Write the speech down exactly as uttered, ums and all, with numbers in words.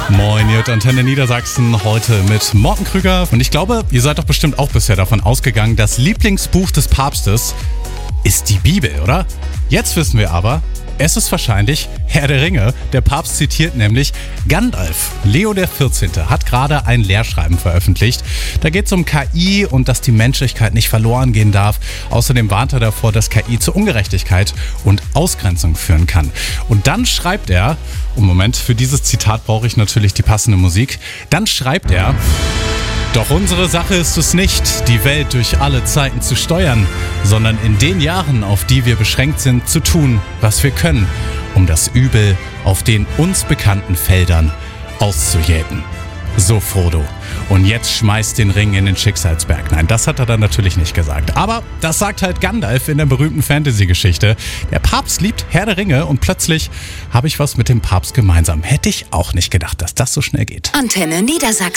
Moin, ihr hört Antenne Niedersachsen heute mit Morten Krüger. Und ich glaube, ihr seid doch bestimmt auch bisher davon ausgegangen, das Lieblingsbuch des Papstes ist die Bibel, oder? Jetzt wissen wir aber, es ist wahrscheinlich Herr der Ringe. Der Papst zitiert nämlich Gandalf. Leo der vierzehnte. hat gerade ein Lehrschreiben veröffentlicht. Da geht es um K I und dass die Menschlichkeit nicht verloren gehen darf. Außerdem warnt er davor, dass K I zu Ungerechtigkeit und Ausgrenzung führen kann. Und dann schreibt er, und Moment, für dieses Zitat brauche ich natürlich die passende Musik, dann schreibt er: Doch unsere Sache ist es nicht, die Welt durch alle Zeiten zu steuern, sondern in den Jahren, auf die wir beschränkt sind, zu tun, was wir können, um das Übel auf den uns bekannten Feldern auszujäten. So, Frodo. Und jetzt schmeißt den Ring in den Schicksalsberg. Nein, das hat er dann natürlich nicht gesagt. Aber das sagt halt Gandalf in der berühmten Fantasy-Geschichte. Der Papst liebt Herr der Ringe und plötzlich habe ich was mit dem Papst gemeinsam. Hätte ich auch nicht gedacht, dass das so schnell geht. Antenne Niedersachsen.